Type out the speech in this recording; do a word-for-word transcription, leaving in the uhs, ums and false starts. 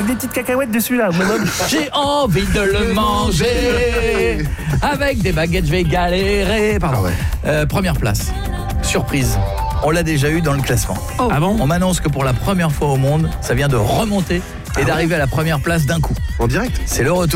des petites cacahuètes dessus là. J'ai envie de le manger. Avec des baguettes, je vais galérer. Pardon. Ah ouais. Euh, première place. Surprise. On l'a déjà eu dans le classement. Oh. Ah bon? On m'annonce que pour la première fois au monde, ça vient de remonter et Ah d'arriver à la première place d'un coup. En direct. C'est le retour.